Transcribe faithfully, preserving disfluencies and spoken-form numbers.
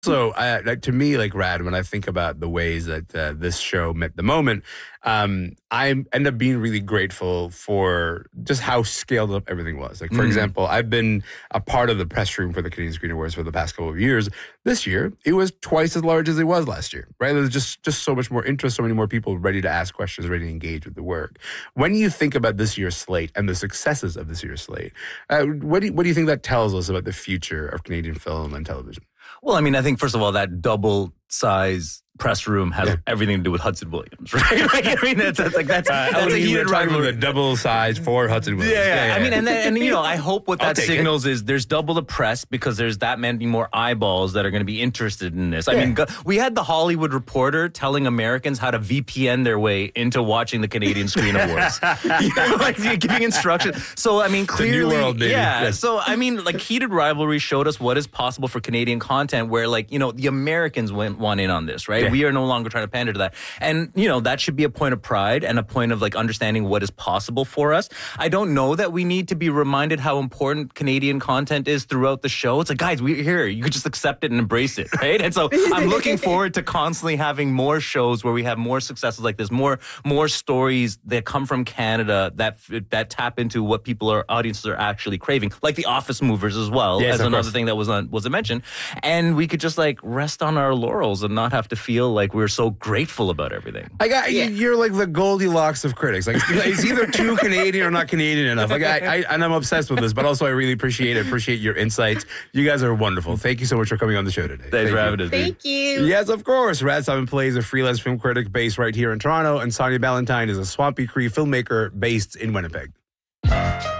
So, uh, like, to me, like, Rad, when I think about the ways that uh, this show met the moment, um, I end up being really grateful for just how scaled up everything was. Like, for mm. example, I've been a part of the press room for the Canadian Screen Awards for the past couple of years. This year, it was twice as large as it was last year, right? There's just, just so much more interest, so many more people ready to ask questions, ready to engage with the work. When you think about this year's slate and the successes of this year's slate, uh, what, do you, what do you think that tells us about the future of Canadian film and television? Well, I mean, I think, first of all, that double size press room has yeah. everything to do with Hudson Williams, right? Like, I mean, that's, that's like, that's, uh, that's a heated rivalry. The double size for Hudson Williams. Yeah, yeah, yeah, yeah. I mean, and, then, and you know, I hope what that signals it. is there's double the press because there's that many more eyeballs that are going to be interested in this. I yeah. mean, we had the Hollywood Reporter telling Americans how to V P N their way into watching the Canadian Screen Awards. You know, like giving instructions. So, I mean, clearly, the new world, baby. yeah. Yes. So, I mean, like, heated rivalry showed us what is possible for Canadian content where, like, you know, the Americans went, went in on this, right? Yeah. We are no longer trying to pander to that. And, you know, that should be a point of pride and a point of, like, understanding what is possible for us. I don't know that we need to be reminded how important Canadian content is throughout the show. It's like, guys, we're here. You could just accept it and embrace it, right? And so I'm looking forward to constantly having more shows where we have more successes like this, more more stories that come from Canada that that tap into what people are, audiences are actually craving, like The Office Movers as well, yes, as another course. thing that was on, wasn't mentioned. And we could just, like, rest on our laurels and not have to feel like we're so grateful about everything. I got yeah. You're like the Goldilocks of critics. Like, it's either too Canadian or not Canadian enough. Like, I, I and I'm obsessed with this, but also I really appreciate it. Appreciate your insights. You guys are wonderful. Thank you so much for coming on the show today. Thanks Thank for having us. Thank you. Yes, of course. Rad Simon plays a freelance film critic based right here in Toronto, and Sonia Ballantyne is a Swampy Cree filmmaker based in Winnipeg.